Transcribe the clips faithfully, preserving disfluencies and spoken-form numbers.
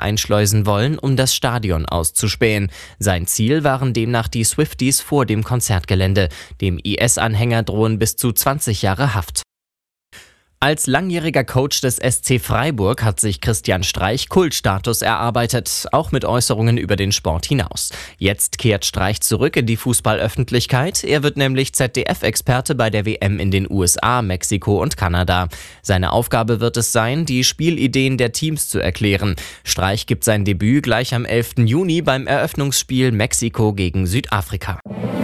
einschleusen wollen, um das Stadion auszuspähen. Sein Ziel waren demnach die Swifties vor dem Konzertgelände. Dem I S-Anhänger drohen bis zu zwanzig Jahre Haft. Als langjähriger Coach des S C Freiburg hat sich Christian Streich Kultstatus erarbeitet, auch mit Äußerungen über den Sport hinaus. Jetzt kehrt Streich zurück in die Fußballöffentlichkeit. Er wird nämlich Z D F-Experte bei der W M in den U S A, Mexiko und Kanada. Seine Aufgabe wird es sein, die Spielideen der Teams zu erklären. Streich gibt sein Debüt gleich am elften Juni beim Eröffnungsspiel Mexiko gegen Südafrika.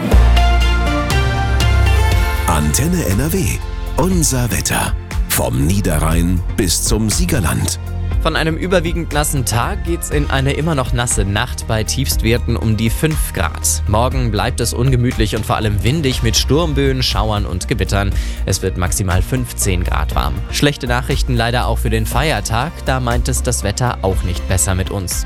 Antenne N R W. Unser Wetter. Vom Niederrhein bis zum Siegerland. Von einem überwiegend nassen Tag geht's in eine immer noch nasse Nacht bei Tiefstwerten um die fünf Grad. Morgen bleibt es ungemütlich und vor allem windig mit Sturmböen, Schauern und Gewittern. Es wird maximal fünfzehn Grad warm. Schlechte Nachrichten leider auch für den Feiertag, da meint es das Wetter auch nicht besser mit uns.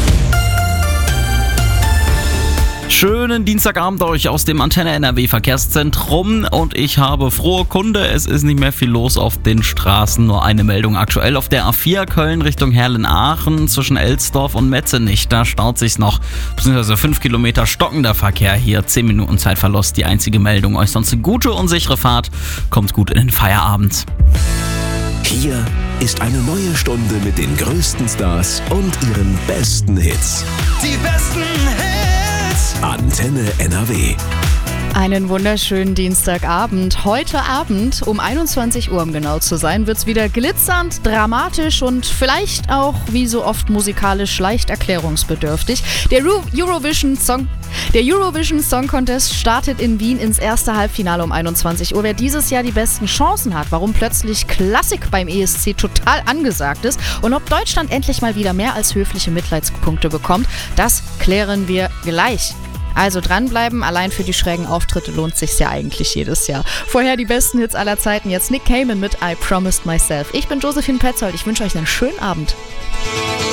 Schönen Dienstagabend euch aus dem Antenne N R W Verkehrszentrum und ich habe frohe Kunde, es ist nicht mehr viel los auf den Straßen, nur eine Meldung aktuell auf der A vier Köln Richtung Herlen-Aachen zwischen Elsdorf und Metzenich, da staut sich's noch, beziehungsweise fünf Kilometer stockender Verkehr hier, zehn Minuten Zeitverlust, die einzige Meldung, euch sonst eine gute und sichere Fahrt, kommt gut in den Feierabend. Hier ist eine neue Stunde mit den größten Stars und ihren besten Hits. Die besten Hits! Antenne N R W. Einen wunderschönen Dienstagabend. Heute Abend um einundzwanzig Uhr, um genau zu sein, wird es wieder glitzernd, dramatisch und vielleicht auch, wie so oft musikalisch, leicht erklärungsbedürftig. Der Eurovision Song, der Eurovision Song Contest startet in Wien ins erste Halbfinale um einundzwanzig Uhr. Wer dieses Jahr die besten Chancen hat, warum plötzlich Klassik beim E S C total angesagt ist und ob Deutschland endlich mal wieder mehr als höfliche Mitleidspunkte bekommt, das klären wir gleich. Also dranbleiben, allein für die schrägen Auftritte lohnt sich's ja eigentlich jedes Jahr. Vorher die besten Hits aller Zeiten, jetzt Nick Cayman mit I Promised Myself. Ich bin Josephine Petzold, ich wünsche euch einen schönen Abend.